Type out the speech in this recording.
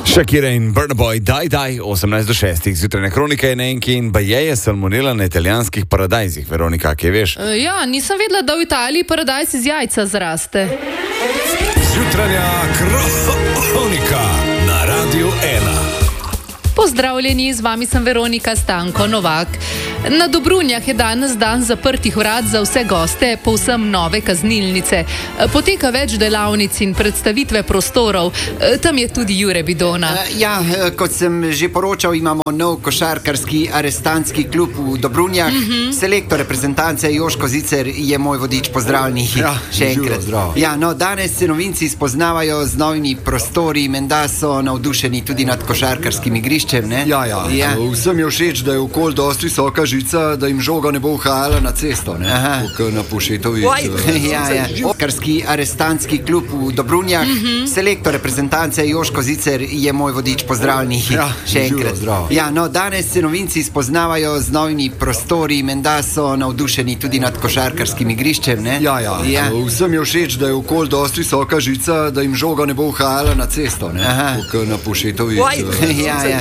Shakira in Burna Boy, daj, 18:06, zjutrajne kronike in enki in baje je salmonela na italijanskih paradajzih. Veronika, kje veš? Ja, nisem vedela, da v Italiji paradajz iz jajca zraste. Zjutrajna kronika na Radiu 1. Pozdravljeni, z vami sem Veronika Stanko Novak. Na Dobrunjah je danes dan zaprtih vrat za vse goste povsem nove kaznilnice. Poteka več delavnic in predstavitve prostorov. Tam je tudi Jure Bidona. Kot sem že poročal, imamo nov košarkarski arestantski klub v Dobrunjah. Selektor reprezentance Joško Zicer je moj vodič. Pozdravljeni. Še enkrat. Danes se novinci spoznavajo z novimi prostori. Menda so navdušeni tudi nad košarkarskim igriščem, ne? Vsem je všeč, da je okoli dosti visoka žica, da jim žoga ne bo uhajala na cesto, ne? Kot na Pušetovi. Košarkarski arestantski klub v Dobrunjah. Selektor reprezentance Joško Zicer je moj vodič. Pozdravljeni. Še enkrat. Danes se novinci spoznavajo z novimi prostori. Menda so navdušeni tudi nad košarkarskim igriščem, ne? Vsem je všeč, da je okoli dosti visoka žica, da jim žoga ne bo uhajala na cesto, ne? Kot na Pušetovi.